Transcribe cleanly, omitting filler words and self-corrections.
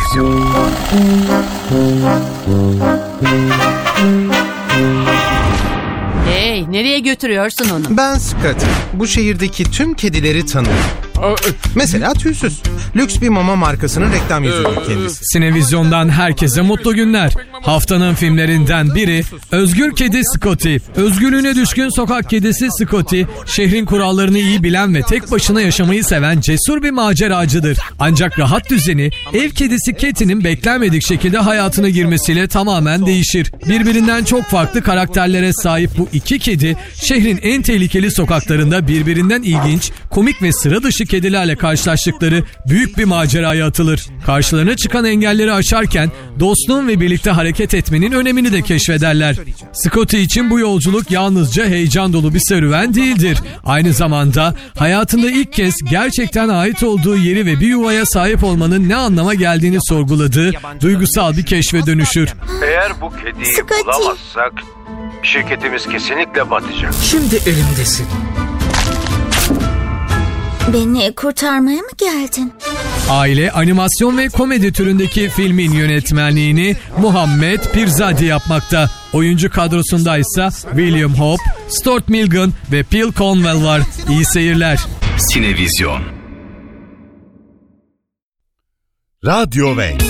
Sinevizyon. Hey, nereye götürüyorsun onu? Ben Scotty. Bu şehirdeki tüm kedileri tanıyorum. Mesela tüysüz. Lüks bir mama markasının reklam yüzüdür kendisi. Sinevizyon'dan herkese mutlu günler. Haftanın filmlerinden biri Özgür Kedi Scotty. Özgürlüğüne düşkün sokak kedisi Scotty, şehrin kurallarını iyi bilen ve tek başına yaşamayı seven cesur bir maceracıdır. Ancak rahat düzeni ev kedisi Kitty'nin beklenmedik şekilde hayatına girmesiyle tamamen değişir. Birbirinden çok farklı karakterlere sahip bu iki kedi, şehrin en tehlikeli sokaklarında birbirinden ilginç, komik ve sıra dışı kedilerle karşılaştıkları büyük bir maceraya atılır. Karşılarına çıkan engelleri aşarken dostluğun ve birlikte hareket etmenin önemini de keşfederler. Scotty için bu yolculuk yalnızca heyecan dolu bir serüven değildir. Aynı zamanda hayatında ilk kez gerçekten ait olduğu yeri ve bir yuvaya sahip olmanın ne anlama geldiğini sorguladığı duygusal bir keşfe dönüşür. Eğer bu kediyi bulamazsak şirketimiz kesinlikle batacak. Şimdi elimdesin. Beni kurtarmaya mı geldin? Aile, animasyon ve komedi türündeki filmin yönetmenliğini Muhammed Pirzadi yapmakta. Oyuncu kadrosunda ise William Hope, Stuart Milligan ve Phil Cornwell var. İyi seyirler. Sinevizyon. Radyo Wenk.